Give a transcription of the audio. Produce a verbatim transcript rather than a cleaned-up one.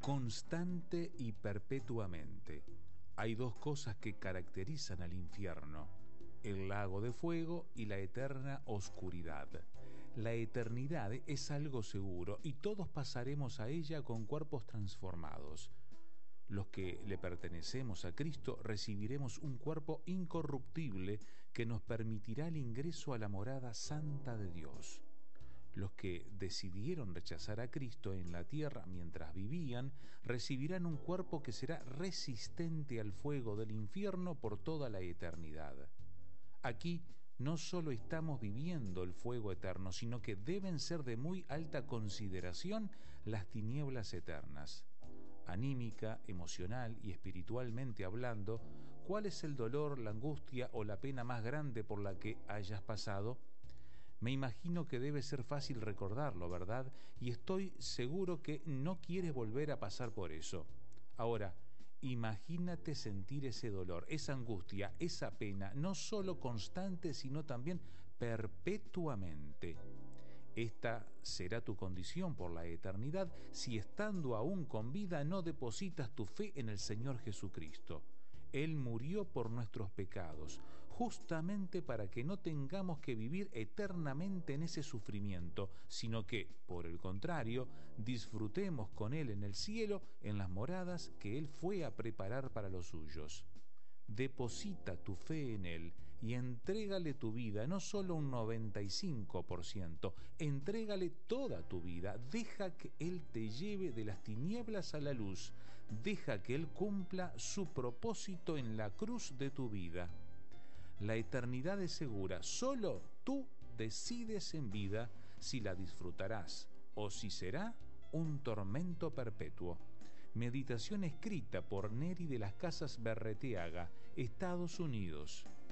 Constante y perpetuamente. Hay dos cosas que caracterizan al infierno: el lago de fuego y la eterna oscuridad. La eternidad es algo seguro y todos pasaremos a ella con cuerpos transformados. Los que le pertenecemos a Cristo recibiremos un cuerpo incorruptible que nos permitirá el ingreso a la morada santa de Dios. Los que decidieron rechazar a Cristo en la tierra mientras vivían recibirán un cuerpo que será resistente al fuego del infierno por toda la eternidad. Aquí no solo estamos viviendo el fuego eterno, sino que deben ser de muy alta consideración las tinieblas eternas. Anímica, emocional y espiritualmente hablando, ¿cuál es el dolor, la angustia o la pena más grande por la que hayas pasado? Me imagino que debe ser fácil recordarlo, ¿verdad? Y estoy seguro que no quieres volver a pasar por eso. Ahora, imagínate sentir ese dolor, esa angustia, esa pena, no solo constante, sino también perpetuamente. Esta será tu condición por la eternidad si estando aún con vida no depositas tu fe en el Señor Jesucristo. Él murió por nuestros pecados, justamente para que no tengamos que vivir eternamente en ese sufrimiento, sino que, por el contrario, disfrutemos con Él en el cielo, en las moradas que Él fue a preparar para los suyos. Deposita tu fe en Él y entrégale tu vida, no solo un noventa y cinco por ciento, entrégale toda tu vida. Deja que Él te lleve de las tinieblas a la luz, deja que Él cumpla su propósito en la cruz de tu vida. La eternidad es segura, solo tú decides en vida si la disfrutarás o si será un tormento perpetuo. Meditación escrita por Neri de las Casas Berreteaga, Estados Unidos.